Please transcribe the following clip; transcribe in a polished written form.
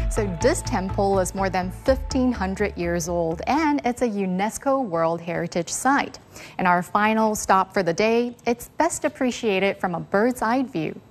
So this temple is more than 1,500 years old and it's a UNESCO World Heritage Site. In our final stop for the day, it's best appreciated from a bird's eye view.